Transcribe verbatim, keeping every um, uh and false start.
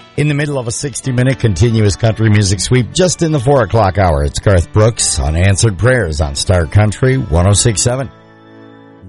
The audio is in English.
In the middle of a sixty-minute continuous country music sweep just in the four o'clock hour, it's Garth Brooks on Answered Prayers on Star Country one oh six point seven.